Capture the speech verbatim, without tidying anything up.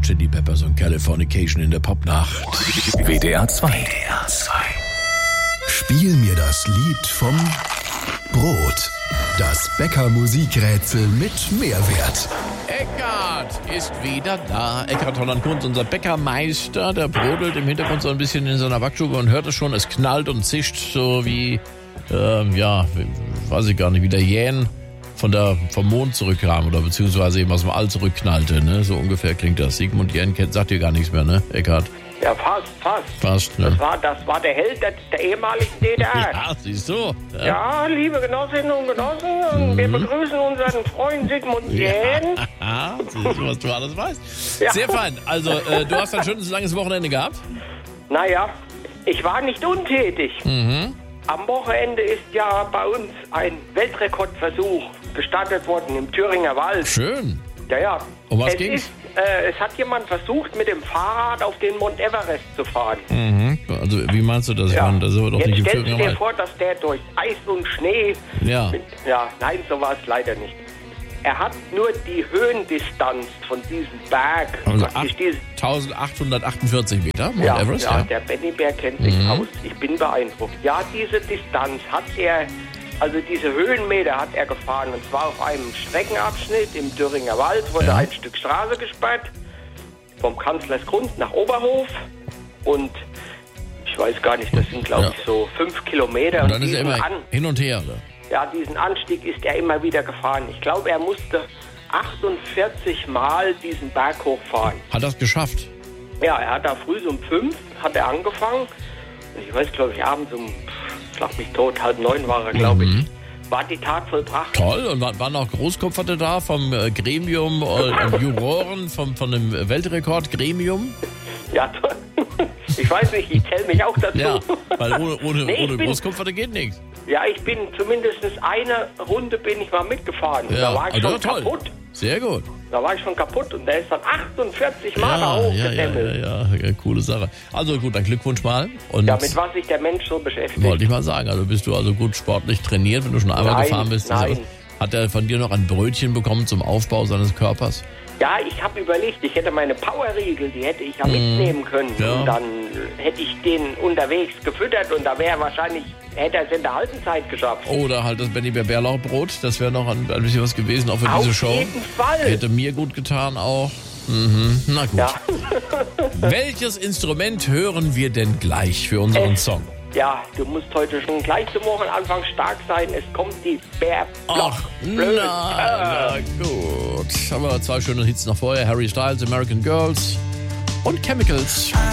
Hot Chili Peppers und Californication in der Popnacht. W D R zwei. W D R zwei. Spiel mir das Lied vom Brot. Das Bäcker-Musikrätsel mit Mehrwert. Eckart ist wieder da. Eckart Holland-Kunz, unser Bäckermeister, der brodelt im Hintergrund so ein bisschen in seiner Backstube und hört es schon, es knallt und zischt so wie, ähm, ja, weiß ich gar nicht, wie der Jähn von der, vom Mond zurückkam oder beziehungsweise eben aus dem All zurückknallte, ne? So ungefähr klingt das. Sigmund Jähn kennt, sagt dir gar nichts mehr, ne, Eckart? Ja, fast, fast. Fast, ne? Das war, das war der Held der, der ehemaligen D D R. Ja, siehst du. Ja, Ja, liebe Genossinnen und Genossen, wir begrüßen unseren Freund Sigmund Jähn. ja. Siehst du, was du alles weißt. Ja. Sehr fein. Also, äh, du hast ein schönes, langes Wochenende gehabt? Naja, ich war nicht untätig. Mhm. Am Wochenende ist ja bei uns ein Weltrekordversuch gestartet worden im Thüringer Wald. Schön. Ja, ja. Um was es ging's? Ist, äh, es hat jemand versucht, mit dem Fahrrad auf den Mount Everest zu fahren. Mhm. Also, wie meinst du das? Ja. Da sind wir doch Jetzt nicht im stellst du Thüringer dir Wald. vor, dass der durch Eis und Schnee... Ja. Mit, ja, nein, so war es leider nicht. Er hat nur die Höhendistanz von diesem Berg. Also praktisch diese, achttausendachthundertachtundvierzig Meter, Mount ja, Everest, ja, ja. der Benny Bär kennt sich Mhm. aus. Ich bin beeindruckt. Ja, diese Distanz hat er, also diese Höhenmeter hat er gefahren. Und zwar auf einem Streckenabschnitt im Thüringer Wald wurde Ja. ein Stück Straße gesperrt. Vom Kanzlersgrund nach Oberhof. Und ich weiß gar nicht, das sind glaube Ja. ich so fünf Kilometer. Und dann ist er diesen immer An- hin und her, oder? Ja, diesen Anstieg ist er immer wieder gefahren. Ich glaube, er musste achtundvierzig Mal diesen Berg hochfahren. Hat das geschafft? Ja, er hat da früh so um fünf hat er angefangen. Und ich weiß, glaube ich, abends um, schlag mich tot, halb neun war er, glaube Mhm. ich. War die Tat vollbracht. Toll. Und wa- waren auch Großkopferte da vom äh, Gremium, äh, Juroren, vom, von dem Weltrekord-Gremium? Ja, toll. Ich weiß nicht, ich zähle mich auch dazu. Ja, weil ohne, ohne, Nee, ich ohne bin- Großkopferte geht nichts. Ja, ich bin zumindest eine Runde bin ich mal mitgefahren. Und da war ich also schon toll. kaputt. Sehr gut. Da war ich schon kaputt und der ist dann achtundvierzig Mal da Ja, ja, ja, hochgedämmelt. ja, ja, ja, coole Sache. Also gut, dann Glückwunsch mal. Und Ja, mit was sich der Mensch so beschäftigt. wollte ich mal sagen, also bist du also gut sportlich trainiert, wenn du schon einmal Nein, gefahren bist. nein. Hat er von dir noch ein Brötchen bekommen zum Aufbau seines Körpers? Ja, ich habe überlegt, ich hätte meine Powerriegel, die hätte ich ja mitnehmen können. Ja. Und dann hätte ich den unterwegs gefüttert und da wäre wahrscheinlich, hätte er es in der halben Zeit geschafft. Oder halt das Benny Bär Bärlauchbrot, das wäre noch ein, ein bisschen was gewesen, auch für Auf diese Show. jeden Fall. Hätte mir gut getan auch. Mhm. Na gut. Ja. Welches Instrument hören wir denn gleich für unseren Äh. Song? Ja, du musst heute schon gleich zum Wochenanfang stark sein. Es kommt die Ach, Bärblock. na, na gut. Aber zwei schöne Hits noch vorher. Harry Styles, American Girls und Chemicals.